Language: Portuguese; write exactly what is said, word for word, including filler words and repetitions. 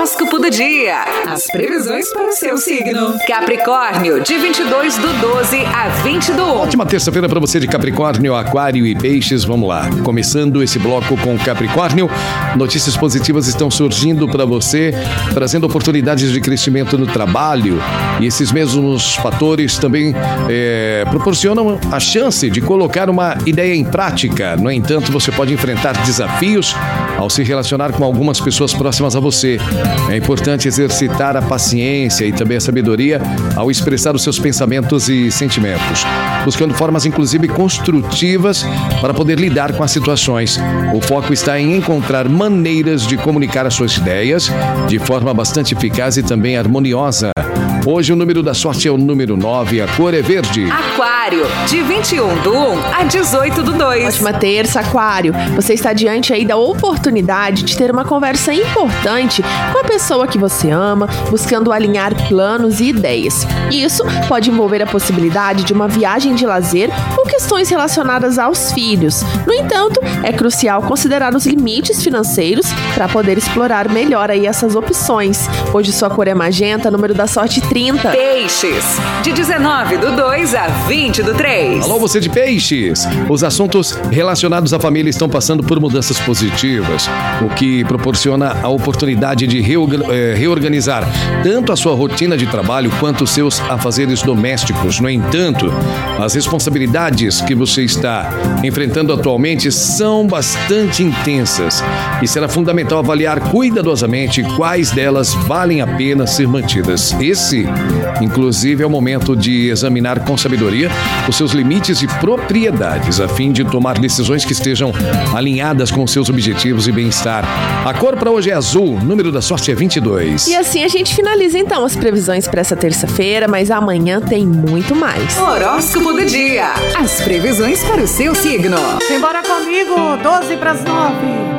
Horóscopo do dia. As previsões para o seu signo. Capricórnio, de vinte e dois do doze a vinte do onze. Ótima terça-feira para você de Capricórnio, Aquário e Peixes. Vamos lá. Começando esse bloco com Capricórnio. Notícias positivas estão surgindo para você, trazendo oportunidades de crescimento no trabalho. E esses mesmos fatores também é, proporcionam a chance de colocar uma ideia em prática. No entanto, você pode enfrentar desafios ao se relacionar com algumas pessoas próximas a você. É importante exercitar a paciência e também a sabedoria ao expressar os seus pensamentos e sentimentos, buscando formas inclusive construtivas para poder lidar com as situações. O foco está em encontrar maneiras de comunicar as suas ideias de forma bastante eficaz e também harmoniosa. Hoje o número da sorte é o número nove, a cor é verde. Aquário, de vinte e um do um a dezoito do dois. Ótima terça, Aquário. Você está diante aí da oportunidade de ter uma conversa importante com a pessoa que você ama, buscando alinhar planos e ideias. Isso pode envolver a possibilidade de uma viagem de lazer ou questões relacionadas aos filhos. No entanto, é crucial considerar os limites financeiros para poder explorar melhor aí essas opções. Hoje sua cor é magenta, número da sorte trinta. Peixes, de dezenove do dois a vinte do três. Alô, você de Peixes! Os assuntos relacionados à família estão passando por mudanças positivas, o que proporciona a oportunidade de reorganizar tanto a sua rotina de trabalho quanto os seus afazeres domésticos. No entanto, as responsabilidades que você está enfrentando atualmente são bastante intensas e será fundamental avaliar cuidadosamente quais delas valem a pena ser mantidas. Esse, inclusive, é o momento de examinar com sabedoria os seus limites e propriedades, a fim de tomar decisões que estejam alinhadas com os seus objetivos e bem-estar. A cor para hoje é azul, o número da sorte é vinte e dois. E assim a gente finaliza então as previsões para essa terça-feira, mas amanhã tem muito mais. Horóscopo do dia. As previsões para o seu signo. Simbora comigo, doze para as nove.